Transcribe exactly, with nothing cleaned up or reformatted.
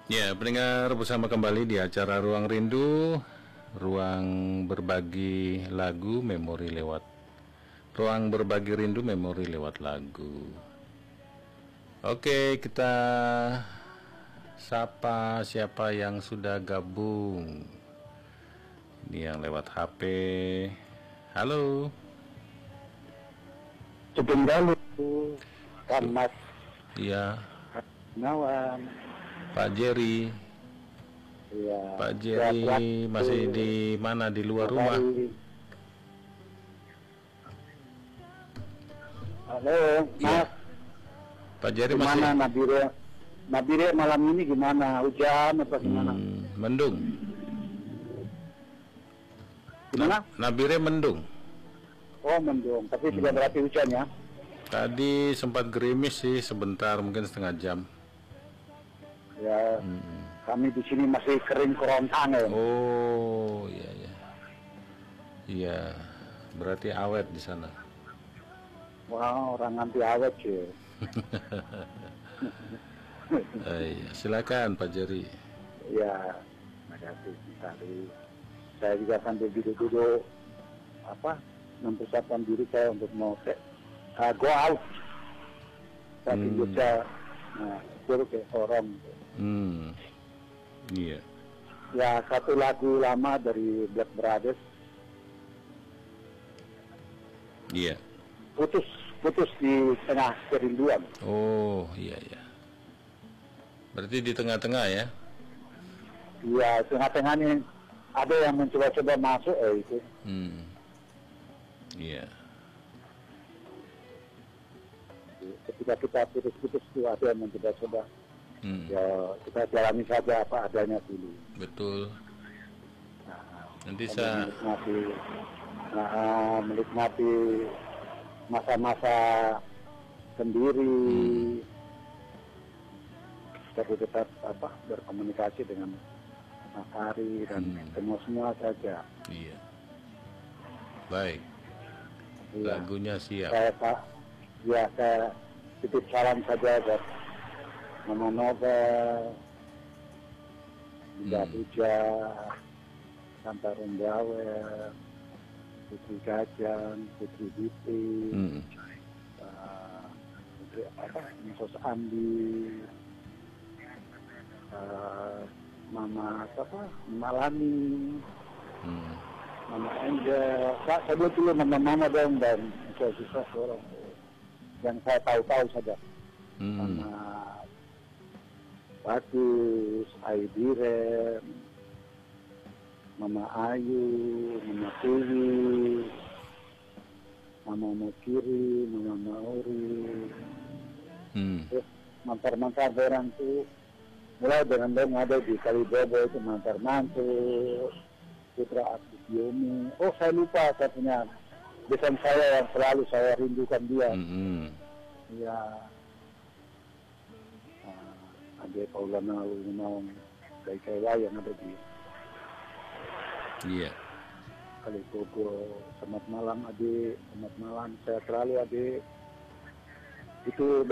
Ya, pendengar bersama kembali di acara Ruang Rindu, ruang berbagi lagu memori lewat ruang berbagi rindu memori lewat lagu. Oke, kita sapa siapa yang sudah gabung. Ini yang lewat H P. Halo. Sebentar kan Mas Iya, Nawan. Pak Jerry. Iya. Pak Jerry masih di mana? Di luar rumah? Halo, Mas. Iya. Pak Jerry masih. Gimana Nabire? Nabire malam ini gimana? Hujan atau gimana? Hmm, mendung. Gimana? Nabire mendung. Oh, mendung. Tapi tidak Hmm. berarti hujan ya? Tadi sempat gerimis sih sebentar, mungkin setengah jam. Ya. Hmm. Kami di sini masih kering kerontang ya. Oh, iya iya. Iya, berarti awet di sana. Wah, orang anti awet sih. Eh, iya. Silakan Pak Jerry. Ya, terima kasih sekali. Saya juga sambil duduk-duduk apa mempersiapkan diri saya untuk mau ke uh, go out. Saya Hmm. hmm. saya nah, suruh ke forum. Hmm. Iya. Ya, satu lagu lama dari Black Brothers. Iya. Putus, putus di tengah kerinduan. Oh, iya iya. Berarti di tengah-tengah ya? Ya, tengah-tengahnya ada yang mencoba-coba masuk, eh itu. Hmm. Iya. Ketika kita putus-putus itu ada yang mencoba-coba. Hmm. Ya, kita jalani saja apa adanya dulu. Betul. Nah, Nanti saya menikmati, nah, menikmati masa-masa sendiri. Hmm. Tapi tetap apa berkomunikasi dengan Mas Hari dan Hmm. semua semua saja. Iya. Baik. Iya. Lagunya siap. Saya Pak, ya saya titip salam saja buat Mama Nobel, Bunda Hmm. Puja, Santa Rumbawer, Putri Gajan, Putri Biti, Hmm. uh, Putri apa, Sos Andi, uh, Mama apa, Malani, Hmm. Mama Angel. Saya sebut dulu nama-nama dong dan saya susah orang yang saya tahu-tahu saja. Hmm. Mama Bagus, Aidiren, Mama Ayu, Mama Tiwi, Mama Mukiri, Mama Mauri. Hmm. Terus mantar-mantar orang tuh mulai dengan yang ada di Kalibobo itu mantar-mantur, Putra Aktif Yomi. Oh, saya lupa saya punya desain saya yang selalu saya rindukan dia. Hmm. Iya. Ade Paulana Lunong dari Kaiwa yang ada di Iya. Kalibogo. Selamat malam Ade, selamat malam, sehat selalu Ade. Itu